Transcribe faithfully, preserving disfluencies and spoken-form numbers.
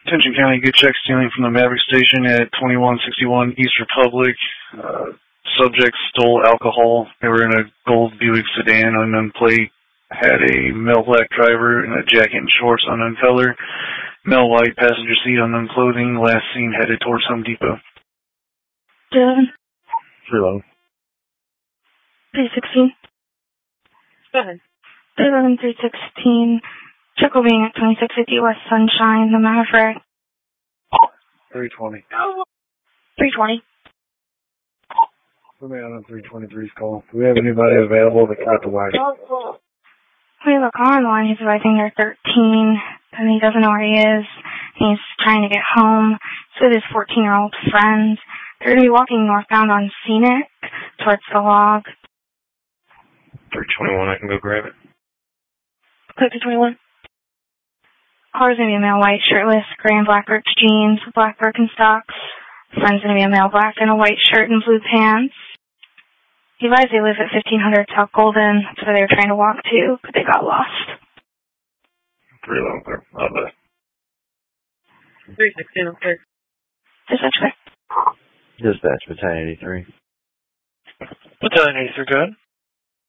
Attention County, good check stealing from the Maverick Station at twenty-one sixty-one East Republic. Uh, subject stole alcohol. They were in a gold Buick sedan, unknown plate. Had a male black driver in a jacket and shorts, unknown color. Male white passenger seat, unknown clothing. Last seen headed towards Home Depot. Dylan. Reload. three sixteen. Go ahead. three eleven, three sixteen. Check will be at twenty-six fifty West Sunshine, the Maverick. three twenty. three twenty. Put me on a three twenty-three's call. Do we have anybody available to cut the wire? We have a car on the line. He's advising they're thirteen, and he doesn't know where he is. He's trying to get home. He's with his fourteen-year-old friend. They're going to be walking northbound on Scenic towards the log. three twenty-one, I can go grab it. Click to twenty-one. Car's going to be a male white, shirtless, gray and black ripped jeans, black Birkenstocks. Friend's going to be a male black in a white shirt and blue pants. He advised they live at fifteen hundred South Golden. That's where they were trying to walk to, but they got lost. Three long clear. I'll bet. three sixteen, okay. Dispatch clear. Dispatch, Battalion eighty-three. Battalion eighty-three, go ahead.